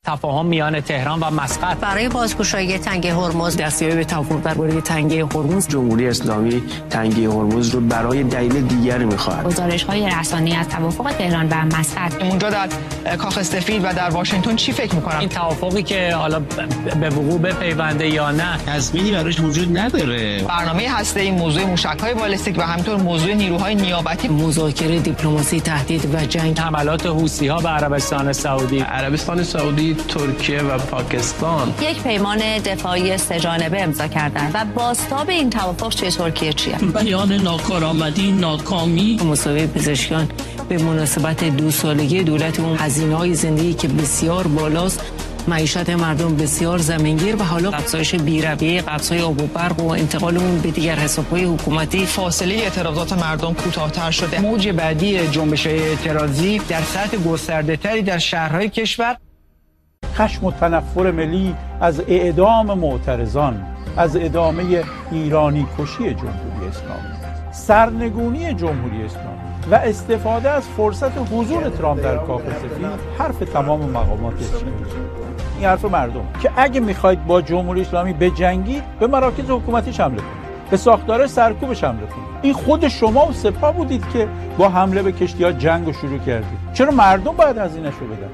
تفاهم میان تهران و مسقط. برای بازگشایی تنگه هرمز دستیابی به توافق درباره تنگه هرمز، جمهوری اسلامی تنگه هرمز رو برای دلیل دیگری می‌خواهد. گزارش‌های رسانه‌ای از توافق تهران و مسقط. اونجا در کاخ سفید و در واشنگتن چی فکر می‌کنن؟ این توافقی که حالا به وقوع بپیونده یا نه، تضمینی براش وجود نداره. برنامه هسته‌ای، موضوع موشک‌های بالستیک و همینطور موضوع نیروهای نیابتی، مذاکره دیپلماسی، تهدید و جنگ، حملات حوثی‌ها به عربستان سعودی، ترکیه و پاکستان یک پیمان دفاعی سه‌جانبه امضا کردند و بازتاب این توافق چه ترکیه چیه؟ بیان ناکارآمدی، ناکامی. مسابقه پزشکان به مناسبت 2 سالگی دولت اون، هزینه‌های زندگی که بسیار بالاست، معیشت مردم بسیار زمینگیر و حالا افزایش بی‌رویه قبض‌های آب و برق و انتقال اون به دیگر حساب‌های حکومتی. فاصله اعتراضات مردم کوتاه‌تر شده. موج بعدی جنبش‌های اعتراضی در سطح گسترده‌تری در شهرهای کشور. خشم و تنفر ملی از اعدام معترضان، از ادامه ایرانی کشی جمهوری اسلامی، سرنگونی جمهوری اسلامی و استفاده از فرصت حضور ترامپ در کاخ سفید حرف تمام مقامات چینی. این حرف مردم که اگه میخواید با جمهوری اسلامی بجنگید به مراکز حکومتیش حمله کنید، به ساختار سرکوبش حمله کنید. این خود شما و سپاه بودید که با حمله به کشتی‌ها جنگو شروع کردید. چرا مردم باید هزینه‌شو بدن؟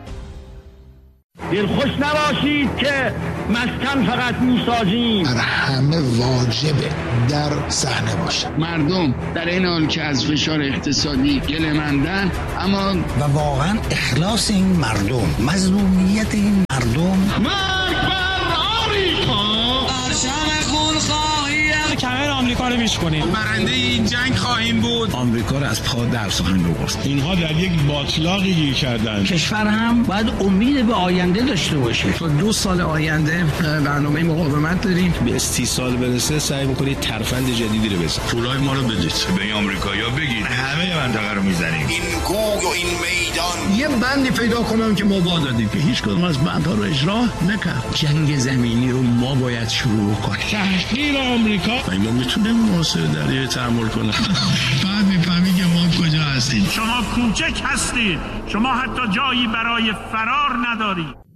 دلخوش نباشید که مسکن فقط میسازیم. بر همه واجبه در صحنه باشه. مردم در این حال که از فشار اقتصادی گله‌مندن، اما و واقعا اخلاص این مردم، مظلومیت این مردم. مرگ بر آمریکا! پرچم خونخواهی کمر آمریکا رو میشکنیم. برنده این جنگ خواهیم بود. آمریکا رو از پا در سخن ببرد. اینها در یک باطلاقی گیر کردن. کشور هم باید امید به آینده داشته باشه. تا 2 سال آینده برنامه مقاومت داریم. به 30 سال برسه سعی می‌کنید ترفند جدیدی رو بزنید. پولای ما رو بدید. به آمریکایی‌ها بگید. همه منطقه رو میزنیم. این گوی و این میدان. یه بندی پیدا کنم که ما با دادیم که هیچ کدوم از بندها رو اجرا نکرد. جنگ زمینی رو ما باید شروع کنیم. تحقیر آمریکا. ما میتونیم محاصره دریایی تحمل کنیم. بعد میفهمی که ما کجا هستیم. شما کوچک هستید. شما حتی جایی برای فرار ندارید.